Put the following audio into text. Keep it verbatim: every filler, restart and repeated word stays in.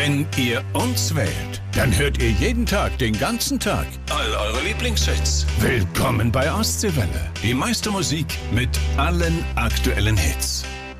Wenn ihr uns wählt, dann hört ihr jeden Tag, den ganzen Tag, all eure Lieblingshits. Willkommen bei Ostseewelle. Die meiste Musik mit allen aktuellen Hits.